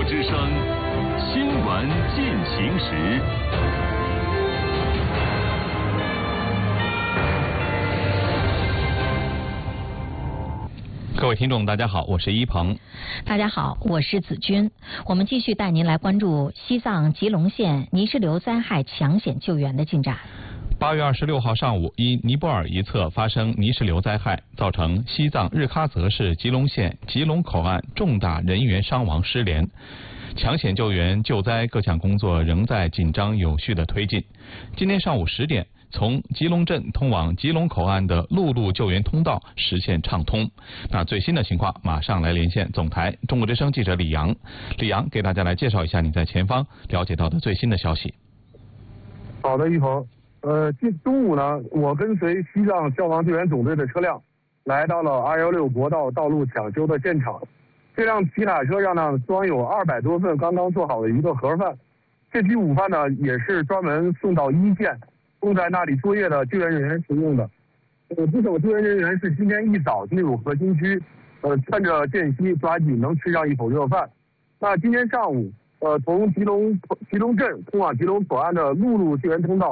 之声，新闻进行时。 各位听众，大家好，我是一鹏。 大家好，我是子君。我们继续带您来关注西藏吉隆县泥石流灾害抢险救援的进展。 8月26号上午，因尼泊尔一侧发生泥石流灾害，造成西藏日喀则市吉隆县吉隆口岸重大人员伤亡失联。抢险救援救灾各项工作仍在紧张有序的推进。今天上午10点，从吉隆镇通往吉隆口岸的陆路救援通道实现畅通。那最新的情况，马上来连线总台中国之声记者李阳。李阳给大家来介绍一下你在前方了解到的最新的消息。 好的，一鹏。中午呢，我跟随西藏消防救援总队的车辆，来到了216国道道路抢修的现场。这辆皮卡车上呢，装有200多份刚刚做好的一个盒饭。这批午饭呢，也是专门送到一线，供在那里作业的救援人员食用的。不少救援人员是今天一早进入核心区，趁着间隙抓紧能吃上一口热饭。那今天上午，从吉隆镇通往吉隆口岸的陆路救援通道